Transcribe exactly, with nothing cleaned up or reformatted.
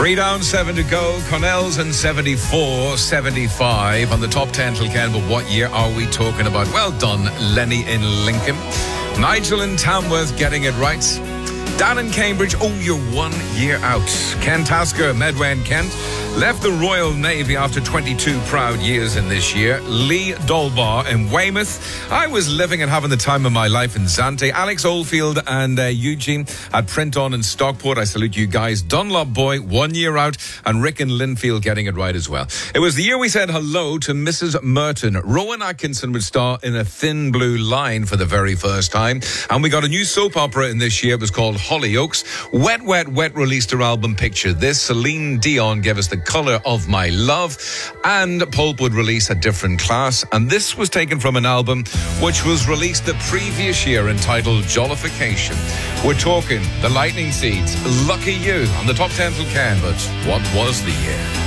Three down, seven to go. Cornell's in seventy-four seventy-five on the top ten till Ken. But what year are we talking about? Well done, Lenny in Lincoln. Nigel in Tamworth getting it right. Dan in Cambridge, oh, you're one year out. Ken Tasker, Medway and Kent, left the Royal Navy after twenty-two proud years in this year. Lee Dolbar in Weymouth. I was living and having the time of my life in Zante. Alex Oldfield and uh, Eugene at Print On in Stockport. I salute you guys. Dunlop Boy, one year out. And Rick in Linfield getting it right as well. It was the year we said hello to Missus Merton. Rowan Atkinson would star in A Thin Blue Line for the very first time. And we got a new soap opera in this year. It was called Hollyoaks. Wet, Wet, Wet released her album Picture This. Celine Dion gave us The Colour of My Love. And Pulp would release A Different Class. And this was taken from an album which was released the previous year entitled Jollification. We're talking The Lightning Seeds. Lucky You on the top ten till Can. But what was the year?